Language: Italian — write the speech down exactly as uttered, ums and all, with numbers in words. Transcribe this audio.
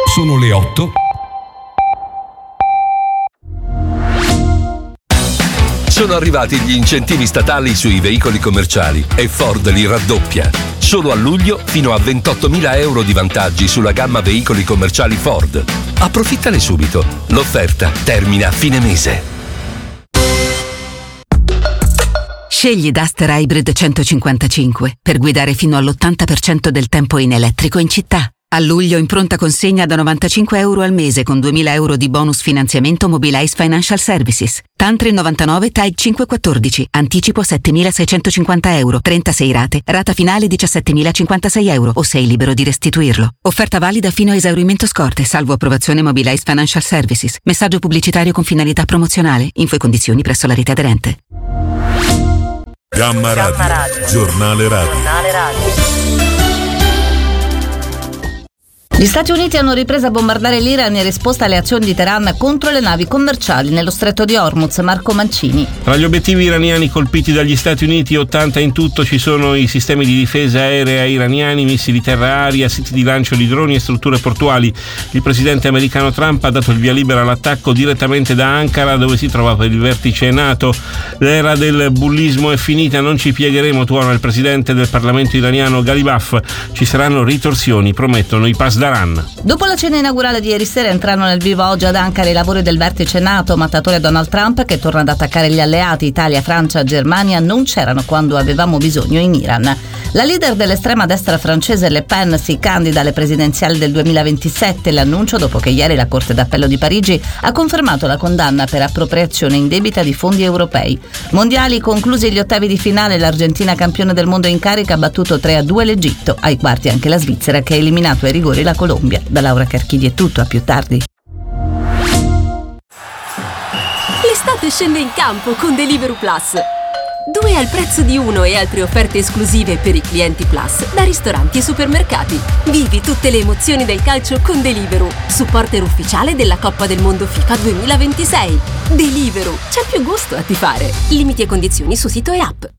Sono le otto. Sono arrivati gli incentivi statali sui veicoli commerciali e Ford li raddoppia. Solo a luglio fino a ventottomila euro di vantaggi sulla gamma veicoli commerciali Ford. Approfittane subito. L'offerta termina a fine mese. Scegli Duster Hybrid centocinquantacinque per guidare fino all'ottanta per cento del tempo in elettrico in città. A luglio in pronta consegna da novantacinque euro al mese con duemila euro di bonus finanziamento Mobilize Financial Services. Tantri novantanove T A I cinquecentoquattordici. Anticipo settemilaseicentocinquanta euro. trentasei rate. Rata finale diciassettemilacinquantasei euro o sei libero di restituirlo. Offerta valida fino a esaurimento scorte, salvo approvazione Mobilize Financial Services. Messaggio pubblicitario con finalità promozionale. Info e condizioni presso la rete aderente. Gamma Radio. Gamma Radio. Giornale Radio. Giornale Radio. Gli Stati Uniti hanno ripreso a bombardare l'Iran in risposta alle azioni di Teheran contro le navi commerciali nello stretto di Hormuz. Marco Mancini. Tra gli obiettivi iraniani colpiti dagli Stati Uniti, ottanta in tutto, ci sono i sistemi di difesa aerea iraniani, missili terra-aria, siti di lancio di droni e strutture portuali. Il presidente americano Trump ha dato il via libera all'attacco direttamente da Ankara, dove si trova per il vertice NATO. L'era del bullismo è finita, non ci piegheremo, tuona il presidente del Parlamento iraniano Ghalibaf. Ci saranno ritorsioni, promettono i Pasdaran. Dopo la cena inaugurale di ieri sera entrano nel vivo oggi ad Ankara i lavori del vertice NATO. Mattatore Donald Trump, che torna ad attaccare gli alleati Italia, Francia, Germania, non c'erano quando avevamo bisogno in Iran. La leader dell'estrema destra francese Le Pen si candida alle presidenziali del duemilaventisette. L'annuncio dopo che ieri la Corte d'Appello di Parigi ha confermato la condanna per appropriazione indebita di fondi europei. Mondiali conclusi gli ottavi di finale, l'Argentina campione del mondo in carica ha battuto tre a due l'Egitto. Ai quarti anche la Svizzera, che ha eliminato ai rigori la Colombia. Da Laura Carchidi è tutto, a più tardi. L'estate scende in campo con Deliveroo Plus. Due al prezzo di uno e altre offerte esclusive per i clienti Plus da ristoranti e supermercati. Vivi tutte le emozioni del calcio con Deliveroo, supporter ufficiale della Coppa del Mondo FIFA duemilaventisei. Deliveroo, c'è più gusto a tifare. Limiti e condizioni su sito e app.